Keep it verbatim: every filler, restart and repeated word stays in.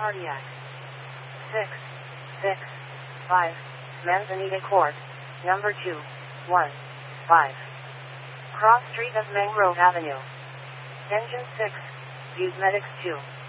Cardiac. six six five, Manzanita Court, number two one five. Cross Street of Mangrove Avenue. Engine six, Views Medics two.